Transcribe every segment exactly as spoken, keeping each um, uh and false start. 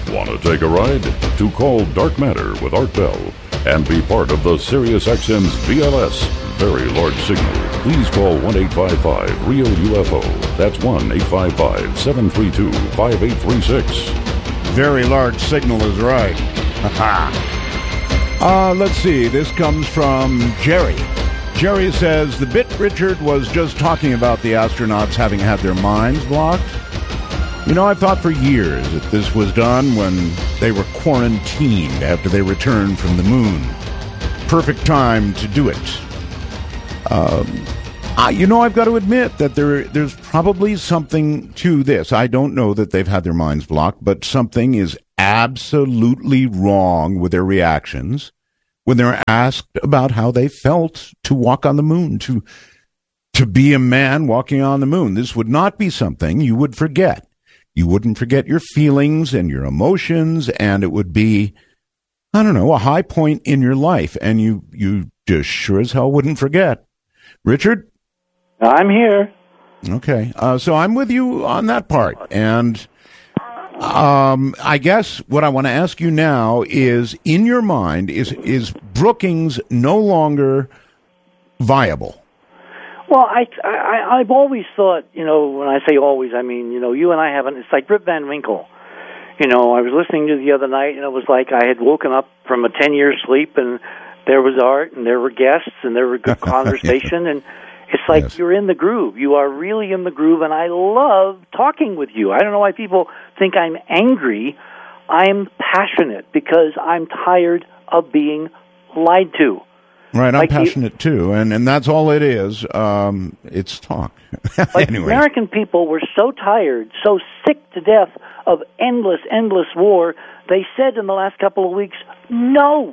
Want to take a ride? To call Dark Matter with Art Bell and be part of the SiriusXM's V L S, Very Large Signal, please call one eight five five real U F O. That's one eight five five, seven three two, five eight three six. Very Large Signal is right. uh, let's see. This comes from Jerry. Jerry says, the bit Richard was just talking about the astronauts having had their minds blocked. You know, I've thought for years that this was done when they were quarantined after they returned from the moon. Perfect time to do it. Um, I, you know, I've got to admit that there, there's probably something to this. I don't know that they've had their minds blocked, but something is absolutely wrong with their reactions when they're asked about how they felt to walk on the moon, to to be a man walking on the moon. This would not be something you would forget. You wouldn't forget your feelings and your emotions, and it would be, I don't know, a high point in your life, and you, you just sure as hell wouldn't forget. Richard? I'm here. Okay, uh, so I'm with you on that part, and um, I guess what I want to ask you now is, in your mind, is is Brookings no longer viable? Well, I, I, I've always thought, you know, when I say always, I mean, you know, you and I haven't, it's like Rip Van Winkle. You know, I was listening to the other night, and it was like I had woken up from a ten-year sleep, and there was art, and there were guests, and there were good conversation, and it's like yes. You're in the groove. You are really in the groove, and I love talking with you. I don't know why people think I'm angry. I'm passionate because I'm tired of being lied to. Right, I'm like passionate the, too, and, and that's all it is. Um, it's talk. Like anyway. American people were so tired, so sick to death of endless, endless war, they said in the last couple of weeks, no.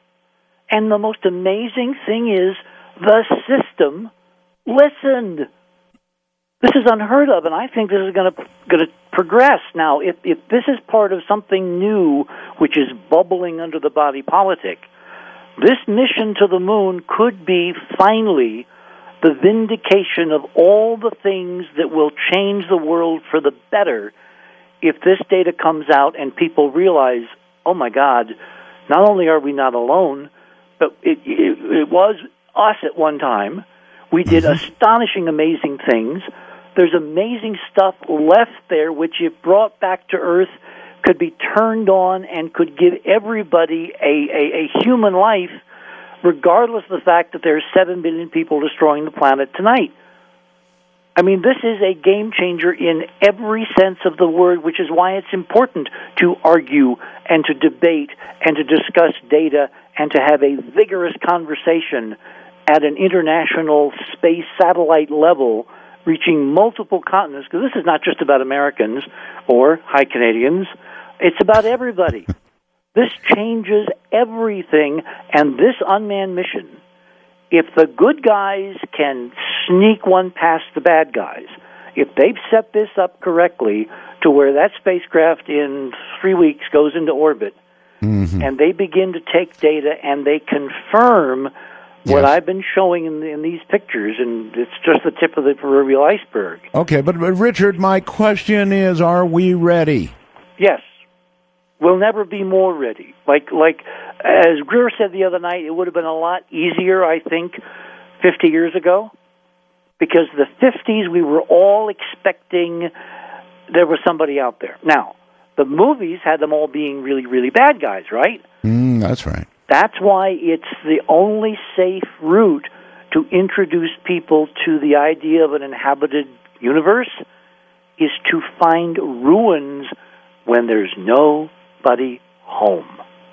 And the most amazing thing is the system listened. This is unheard of, and I think this is going to going to progress. Now, if, if this is part of something new, which is bubbling under the body politic, this mission to the moon could be, finally, the vindication of all the things that will change the world for the better if this data comes out and people realize, oh, my God, not only are we not alone, but it, it, it was us at one time. We did mm-hmm. astonishing, amazing things. There's amazing stuff left there, which, if brought back to Earth, could be turned on and could give everybody a, a, a human life, regardless of the fact that there are seven billion people destroying the planet tonight. I mean, this is a game changer in every sense of the word, which is why it's important to argue and to debate and to discuss data and to have a vigorous conversation at an international space satellite level, reaching multiple continents, because this is not just about Americans or hi Canadians. It's about everybody. This changes everything, and this unmanned mission, if the good guys can sneak one past the bad guys, if they've set this up correctly to where that spacecraft in three weeks goes into orbit, mm-hmm. and they begin to take data and they confirm what yes. I've been showing in, in these pictures, and it's just the tip of the proverbial iceberg. Okay, but, but Richard, my question is, are we ready? Yes. We'll never be more ready. Like, like as Greer said the other night, it would have been a lot easier, I think, fifty years ago, because the fifties we were all expecting there was somebody out there. Now, the movies had them all being really, really bad guys, right? Mm, that's right. That's why it's the only safe route to introduce people to the idea of an inhabited universe is to find ruins when there's nobody home.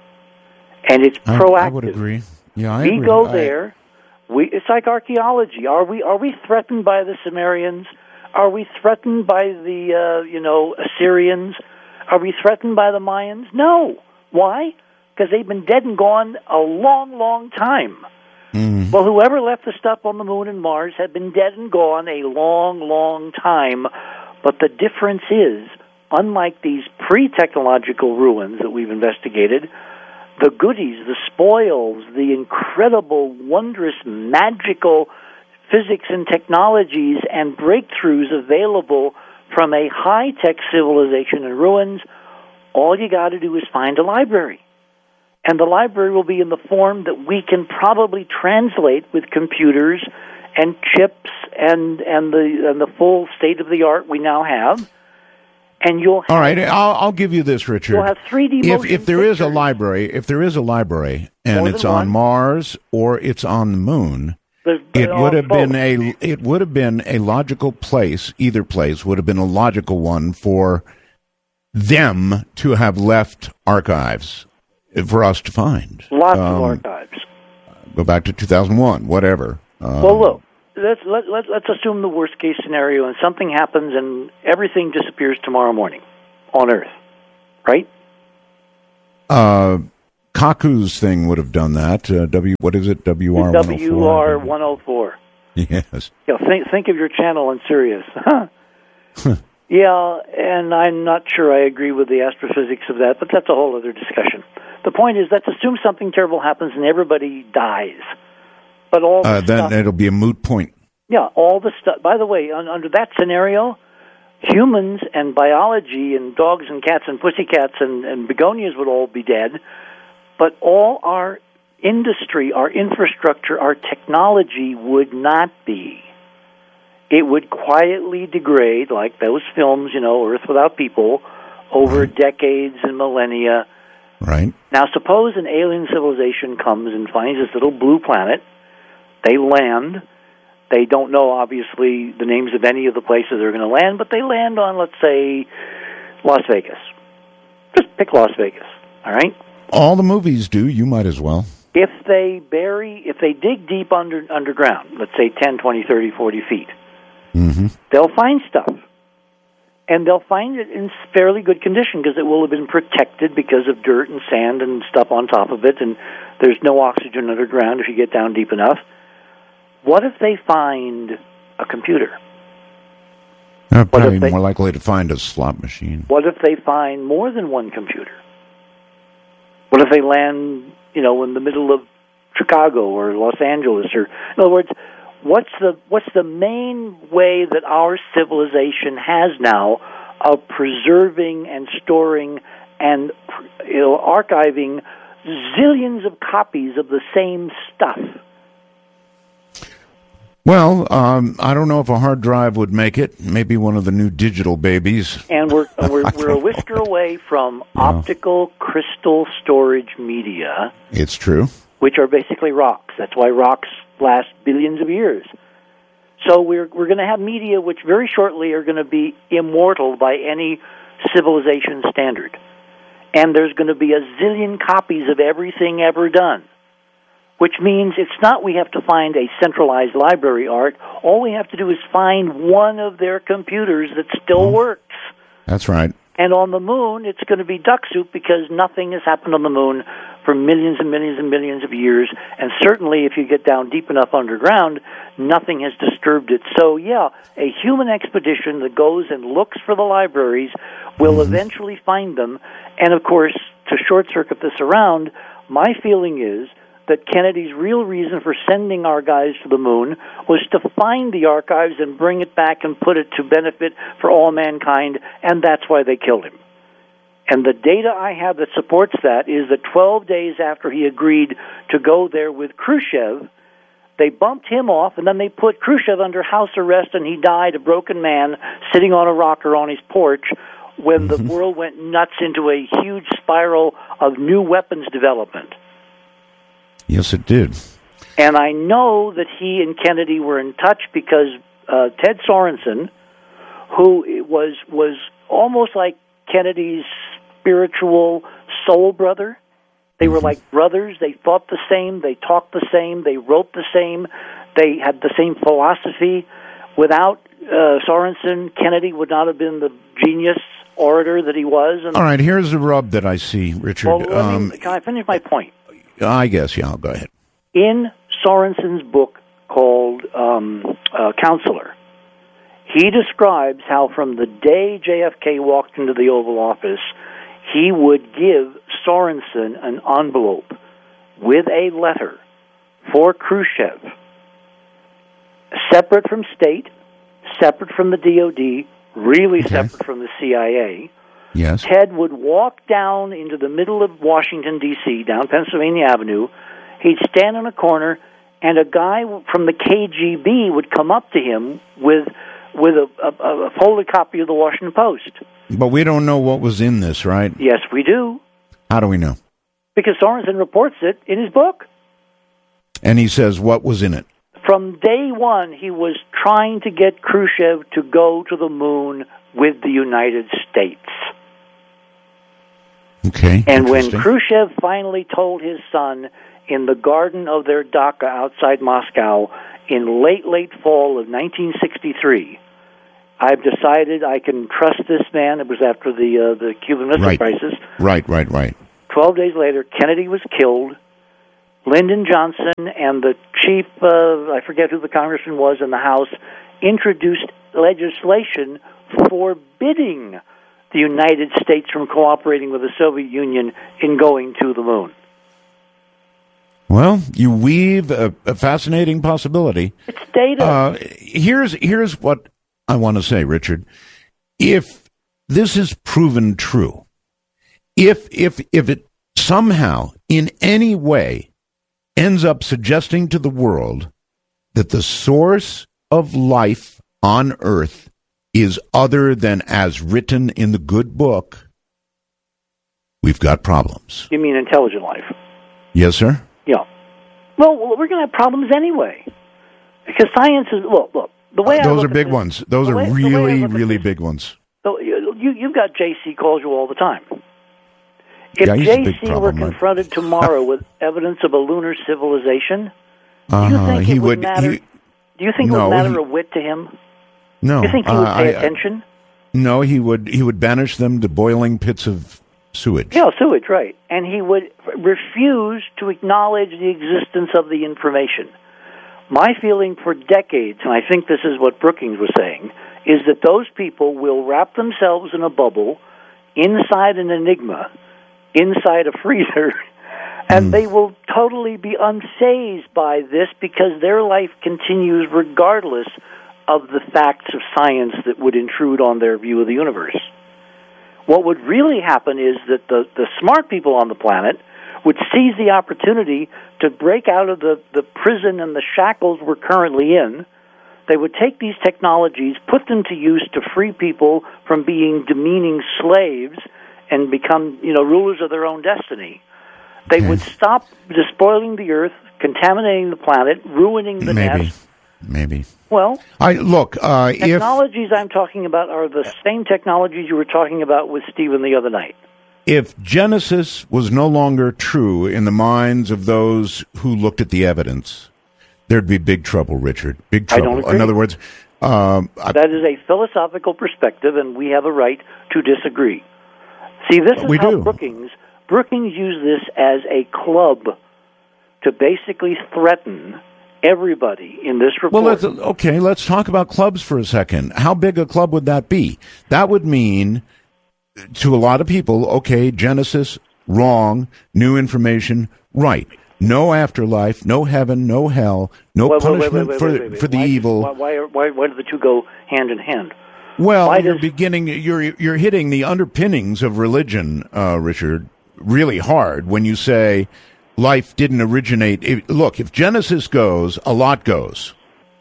And it's proactive. I, I would agree. Yeah, I we agree. go I... there. We, it's like archaeology. Are we are we threatened by the Sumerians? Are we threatened by the uh, you know Assyrians? Are we threatened by the Mayans? No. Why? Because they've been dead and gone a long, long time. Mm. Well, whoever left the stuff on the moon and Mars had been dead and gone a long, long time. But the difference is, unlike these pre-technological ruins that we've investigated, the goodies, the spoils, the incredible, wondrous, magical physics and technologies and breakthroughs available from a high-tech civilization in ruins all you got to do is find a library. And the library will be in the form that we can probably translate with computers and chips and and the and the full state of the art we now have. And you'll have, all right. I'll, I'll give you this, Richard. You'll have three D if motion if there is a pictures. library, if there is a library, and More it's than on one. Mars or it's on the moon, There's- it all would have both. been a it would have been a logical place. Either place would have been a logical one for them to have left archives for us to find. Lots Um, of archives. Go back to two thousand one, whatever. Um, Well, look, let's let, let, let's assume the worst case scenario, and something happens, and everything disappears tomorrow morning on Earth, right? Uh, Kaku's thing would have done that. Uh, W, what is it? W R W R one oh four. Yes. Yeah, think think of your channel on Sirius. Yeah, and I'm not sure I agree with the astrophysics of that, but that's a whole other discussion. The point is, let's assume something terrible happens and everybody dies. But all the Uh, then stuff, it'll be a moot point. yeah, all the stuff. By the way, un, under that scenario, humans and biology and dogs and cats and pussycats and, and begonias would all be dead. But all our industry, our infrastructure, our technology would not be. It would quietly degrade, like those films, you know, Earth Without People, over decades and millennia. Right. Now, suppose an alien civilization comes and finds this little blue planet. They land. They don't know, obviously, the names of any of the places they're going to land, but they land on, let's say, Las Vegas. Just pick Las Vegas, all right? All the movies do. You might as well. If they bury, if they dig deep under underground, let's say ten, twenty, thirty, forty feet, Mm-hmm. they'll find stuff. And they'll find it in fairly good condition because it will have been protected because of dirt and sand and stuff on top of it, and there's no oxygen underground if you get down deep enough. What if they find a computer? They're probably they- more likely to find a slot machine. What if they find more than one computer? What if they land, you know, in the middle of Chicago or Los Angeles? Or, in other words, what's the what's the main way that our civilization has now of preserving and storing and, you know, archiving zillions of copies of the same stuff? Well, um, I don't know if a hard drive would make it. Maybe one of the new digital babies. And we're we're, we're a whisker away from Yeah. optical crystal storage media, It's true. which are basically rocks. That's why rocks last billions of years. So we're we're going to have media which very shortly are going to be immortal by any civilization standard. And there's going to be a zillion copies of everything ever done, which means it's not we have to find a centralized library, Art. All we have to do is find one of their computers that still Mm. works. That's right. And on the moon, it's going to be duck soup because nothing has happened on the moon for millions and millions and millions of years. And certainly, if you get down deep enough underground, nothing has disturbed it. So, yeah, a human expedition that goes and looks for the libraries will Mm-hmm. eventually find them. And, of course, to short-circuit this around, my feeling is that Kennedy's real reason for sending our guys to the moon was to find the archives and bring it back and put it to benefit for all mankind, and that's why they killed him. And the data I have that supports that is that twelve days after he agreed to go there with Khrushchev, they bumped him off, and then they put Khrushchev under house arrest, and he died a broken man sitting on a rocker on his porch when the world went nuts into a huge spiral of new weapons development. Yes, it did. And I know that he and Kennedy were in touch because uh, Ted Sorensen, who was was almost like Kennedy's spiritual soul brother. They were like brothers. They thought the same. They talked the same. They wrote the same. They had the same philosophy. Without uh, Sorensen, Kennedy would not have been the genius orator that he was. And, All right, here's the rub that I see, Richard. well, let me- um, can I finish my point? I guess, yeah, go ahead. In Sorensen's book called um, uh, Counselor, he describes how from the day J F K walked into the Oval Office, he would give Sorensen an envelope with a letter for Khrushchev, separate from state, separate from the D O D, really Okay. separate from the C I A, Yes. Ted would walk down into the middle of Washington, D C, down Pennsylvania Avenue. He'd stand in a corner, and a guy from the K G B would come up to him with with a, a, a folded copy of the Washington Post. But we don't know what was in this, right? Yes, we do. How do we know? Because Sorensen reports it in his book. And he says what was in it. From day one, he was trying to get Khrushchev to go to the moon with the United States. Okay. And when Khrushchev finally told his son in the garden of their dacha outside Moscow in late, late fall of nineteen sixty-three, I've decided I can trust this man. It was after the uh, the Cuban Missile right. Crisis. Right, right, right. Twelve days later, Kennedy was killed. Lyndon Johnson and the chief, uh, I forget who the congressman was in the House, introduced legislation forbidding the United States from cooperating with the Soviet Union in going to the moon. Well, you weave a, a fascinating possibility. It's data. Uh, here's here's what I want to say, Richard. If this is proven true, if if if it somehow in any way ends up suggesting to the world that the source of life on Earth is other than as written in the good book, we've got problems. You mean intelligent life? Yes, sir? Yeah. Well, we're going to have problems anyway. Because science is, look, look, the way uh, I Those look are at big this, ones. Those the are way, the really, way really this, big ones. So you, you, you've got J C calls you all the time. If Yeah, he's a big J C problem, were right? confronted tomorrow with evidence of a lunar civilization, do you Uh-huh, think he it would, would- matter? he- do you think it no, would matter he- a whit to him? No. Do you think he would uh, pay I- attention? No, he would he would banish them to boiling pits of sewage. Yeah, sewage, right. And he would refuse to acknowledge the existence of the information. My feeling for decades, and I think this is what Brookings was saying, is that those people will wrap themselves in a bubble inside an enigma, inside a freezer, and Mm. they will totally be unfazed by this because their life continues regardless of the facts of science that would intrude on their view of the universe. What would really happen is that the, the smart people on the planet would seize the opportunity to break out of the, the prison and the shackles we're currently in. They would take these technologies, put them to use to free people from being demeaning slaves and become, you know, rulers of their own destiny. They Okay. would stop despoiling the earth, contaminating the planet, ruining the Maybe. nest. Maybe. Well, I look, uh, if technologies I'm talking about are the same technologies you were talking about with Stephen the other night. if Genesis was no longer true in the minds of those who looked at the evidence, there'd be big trouble, Richard. Big I don't trouble. agree. In other words, um, I, That is a philosophical perspective, and we have a right to disagree. See, this is We how do. Brookings Brookings used this as a club to basically threaten everybody in this report. well, let's, okay, let's talk about clubs for a second. How big a club would that be? That would mean, to a lot of people, okay, Genesis, wrong, new information, right. No afterlife, no heaven, no hell, no Wait, wait, wait, punishment wait, for, wait, wait, wait. for the why, evil. Why, why, are- why, why do the two go hand in hand? Well, Why you're does- beginning. You're you're hitting the underpinnings of religion, uh, Richard, really hard when you say life didn't originate. If, look, if Genesis goes, a lot goes.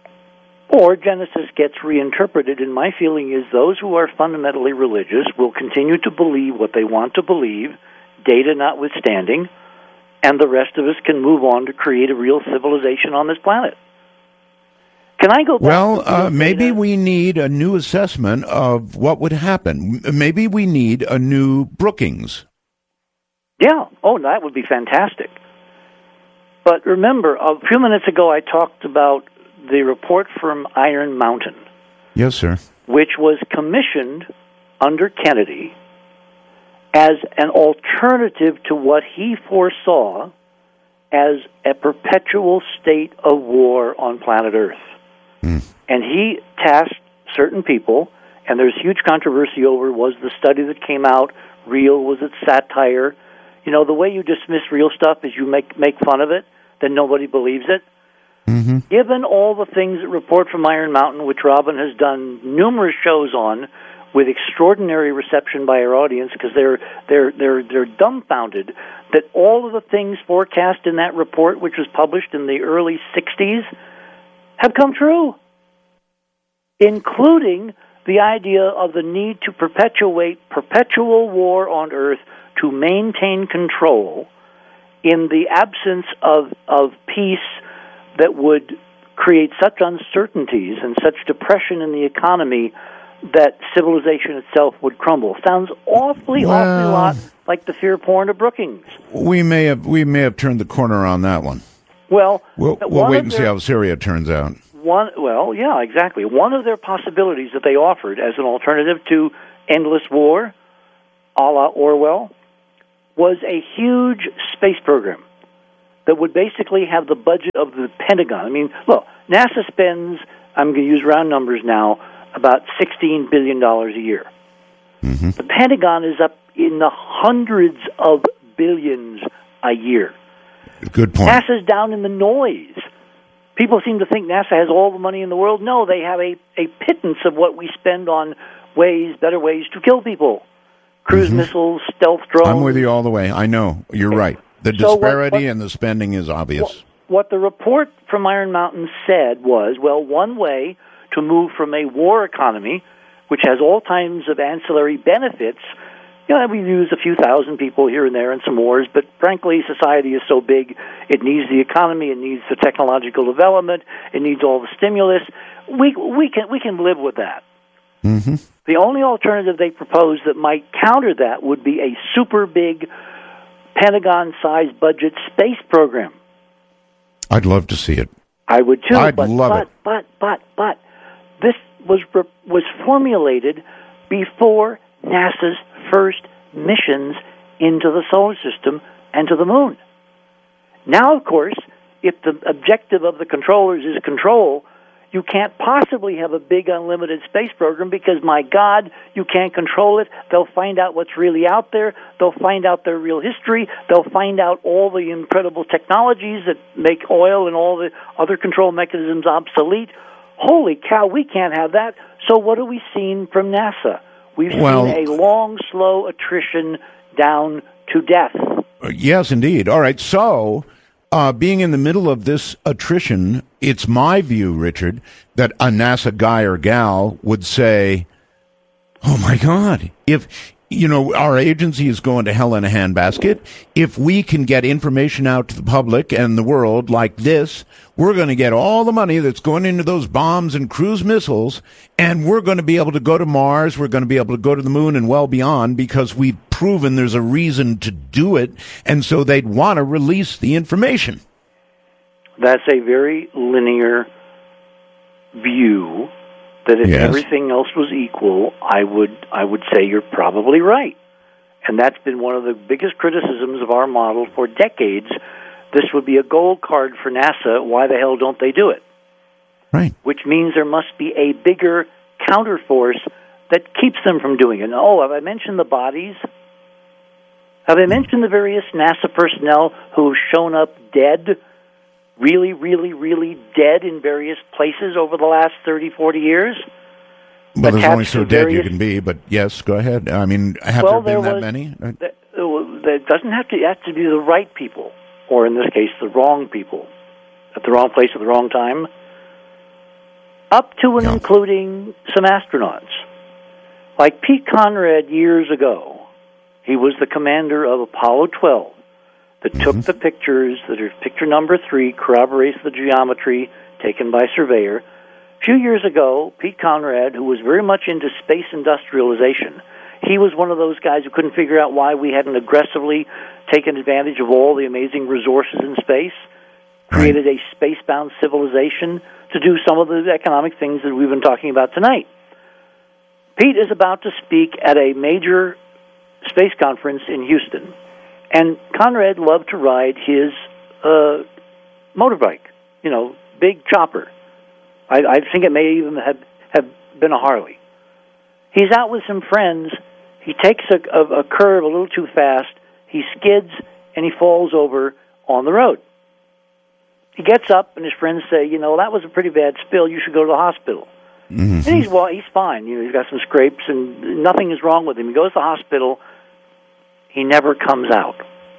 Or Genesis gets reinterpreted, and my feeling is those who are fundamentally religious will continue to believe what they want to believe, data notwithstanding, and the rest of us can move on to create a real civilization on this planet. Can I go back Well, to uh, real maybe data? we need a new assessment of what would happen. M- Maybe we need a new Brookings. Yeah, oh, that would be fantastic. But remember, a few minutes ago I talked about the report from Iron Mountain, Yes, sir. which was commissioned under Kennedy as an alternative to what he foresaw as a perpetual state of war on planet Earth. Mm. And he tasked certain people, and there's huge controversy over, was the study that came out real, was it satire? You know, the way you dismiss real stuff is you make, make fun of it, then nobody believes it. Mm-hmm. Given all the things that report from Iron Mountain, which Robin has done numerous shows on, with extraordinary reception by our audience because they're they're they're they're dumbfounded that all of the things forecast in that report, which was published in the early sixties, have come true, including the idea of the need to perpetuate perpetual war on Earth to maintain control in the absence of of peace that would create such uncertainties and such depression in the economy that civilization itself would crumble. Sounds awfully, well, awfully lot like the fear porn of Brookings. We may have we may have turned the corner on that one. Well, we'll, we'll wait and their, see how Syria turns out. One, well, yeah, exactly. One of their possibilities that they offered as an alternative to endless war, a la Orwell, was a huge space program that would basically have the budget of the Pentagon. I mean, look, NASA spends, I'm going to use round numbers now, about sixteen billion dollars a year. Mm-hmm. The Pentagon is up in the hundreds of billions a year. Good point. NASA's down in the noise. People seem to think NASA has all the money in the world. No, they have a, a pittance of what we spend on ways, better ways to kill people. Cruise mm-hmm. missiles, stealth drones. I'm with you all the way. I know. You're okay. right. The so disparity what, what, in the spending is obvious. What, what the report from Iron Mountain said was, well, one way to move from a war economy, which has all kinds of ancillary benefits, you know, we use a few thousand people here and there in some wars, but frankly, society is so big, it needs the economy, it needs the technological development, it needs all the stimulus. We we can we can live with that. Mm-hmm. The only alternative they propose that might counter that would be a super big Pentagon-sized budget space program. I'd love to see it. I would too. I'd but, love but, it. But, but, but, this was was formulated before NASA's first missions into the solar system and to the moon. Now, of course, if the objective of the controllers is control, you can't possibly have a big unlimited space program because, my God, you can't control it. They'll find out what's really out there. They'll find out their real history. They'll find out all the incredible technologies that make oil and all the other control mechanisms obsolete. Holy cow, we can't have that. So what have we seen from NASA? We've well, seen a long, slow attrition down to death. Yes, indeed. All right, so uh, being in the middle of this attrition, it's my view, Richard, that a NASA guy or gal would say, oh, my God, if, you know, our agency is going to hell in a handbasket, if we can get information out to the public and the world like this, we're going to get all the money that's going into those bombs and cruise missiles, and we're going to be able to go to Mars, we're going to be able to go to the moon and well beyond because we've proven there's a reason to do it, and so they'd want to release the information. That's a very linear view that if yes. everything else was equal, I would I would say you're probably right. And that's been one of the biggest criticisms of our model for decades. This would be a gold card for NASA. Why the hell don't they do it? Right. Which means there must be a bigger counterforce that keeps them from doing it. Oh, have I mentioned the bodies? Have I mentioned the various NASA personnel who've shown up dead, really, really, really dead in various places over the last thirty, forty years? Well, there's only so dead various... you can be, but yes, go ahead. I mean, have well, there been there that was, many? There doesn't have to, it has to be the right people, or in this case, the wrong people, at the wrong place at the wrong time, up to and yeah. including some astronauts. Like Pete Conrad years ago, he was the commander of Apollo twelve that mm-hmm. took the pictures that are picture number three, corroborates the geometry taken by Surveyor. A few years ago, Pete Conrad, who was very much into space industrialization, he was one of those guys who couldn't figure out why we hadn't aggressively taken advantage of all the amazing resources in space, created a space-bound civilization to do some of the economic things that we've been talking about tonight. Pete is about to speak at a major space conference in Houston, and Conrad loved to ride his uh, motorbike, you know, big chopper. I, I think it may even have, have been a Harley. He's out with some friends. He takes a, a, a curve a little too fast. He skids, and he falls over on the road. He gets up, and his friends say, you know, that was a pretty bad spill. You should go to the hospital. Mm-hmm. And he's well, he's fine. You know, he's got some scrapes, and nothing is wrong with him. He goes to the hospital. He never comes out.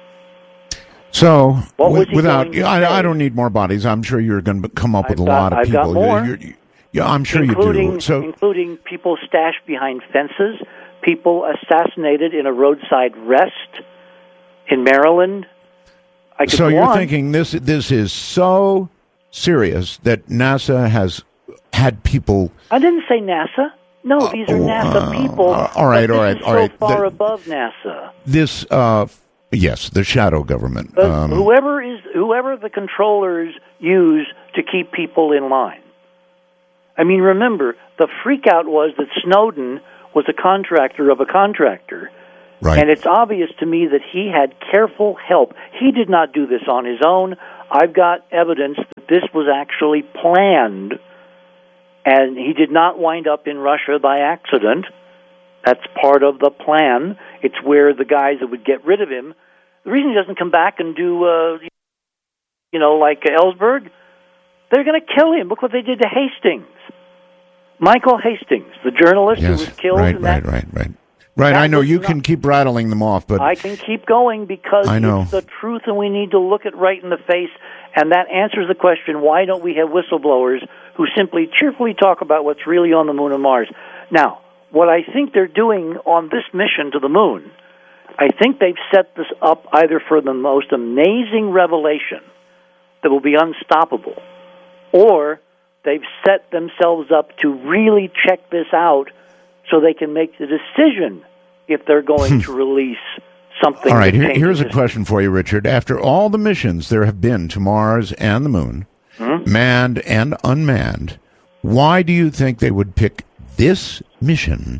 So, w- without, I, I don't need more bodies. I'm sure you're going to come up with I've a got, lot of I've people. Got more. You're, you're, yeah, I'm sure including, you do. So, including people stashed behind fences, people assassinated in a roadside rest in Maryland. I could so you're on. thinking this this is so serious that NASA has had people. I didn't say NASA. No, uh, these are NASA uh, people. Uh, all right, all right, is all so right. far the, above NASA. This, uh, yes, the shadow government. Um, whoever is whoever the controllers use to keep people in line. I mean, remember, the freakout was that Snowden was a contractor of a contractor. Right. And it's obvious to me that he had careful help. He did not do this on his own. I've got evidence that this was actually planned, and he did not wind up in Russia by accident. That's part of the plan. It's where the guys that would get rid of him. The reason he doesn't come back and do, uh, you know, like Ellsberg, they're going to kill him. Look what they did to Hastings. Michael Hastings, the journalist yes, who was killed. Right, in right, that, right, right. Right, I know you not, can keep rattling them off, but I can keep going because I know. It's the truth, and we need to look it right in the face. And that answers the question: why don't we have whistleblowers who simply cheerfully talk about what's really on the moon and Mars? Now, what I think they're doing on this mission to the moon, I think they've set this up either for the most amazing revelation that will be unstoppable, or they've set themselves up to really check this out so they can make the decision if they're going to release something. All right, here, here's a question for you, Richard. After all the missions there have been to Mars and the moon, hmm? manned and unmanned, why do you think they would pick this mission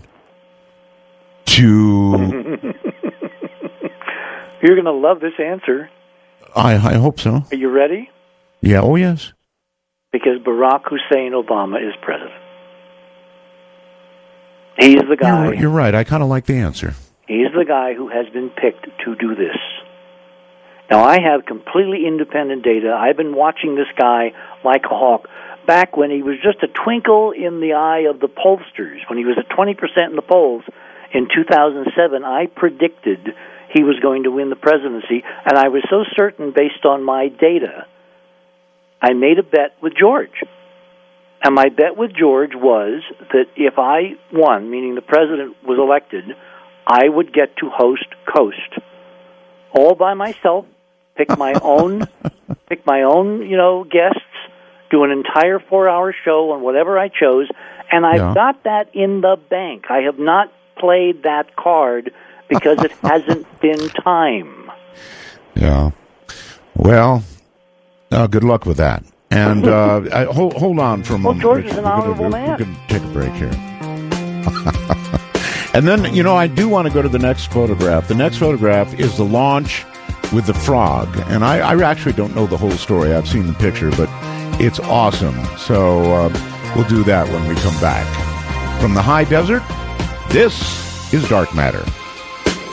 to... You're going to love this answer. I, I hope so. Are you ready? Yeah, oh yes. Because Barack Hussein Obama is president. He's the guy. You're, you're right. I kind of like the answer. He's the guy who has been picked to do this. Now, I have completely independent data. I've been watching this guy like a hawk back when he was just a twinkle in the eye of the pollsters. When he was at twenty percent in the polls in two thousand seven, I predicted he was going to win the presidency, and I was so certain based on my data, I made a bet with George. And my bet with George was that if I won, meaning the president was elected, I would get to host Coast all by myself, pick my own, pick my own, you know, guests, do an entire four-hour show on whatever I chose, and I've yeah. got that in the bank. I have not played that card because it hasn't been time. Yeah. Well, uh, good luck with that. And uh, I, hold, hold on for a well, moment. Well, George Richard. is an we're honorable gonna, man. We're going to take a break here. And then, you know, I do want to go to the next photograph. The next photograph is the launch with the frog. And I, I actually don't know the whole story. I've seen the picture, but it's awesome. So uh, we'll do that when we come back. From the high desert, this is Dark Matter.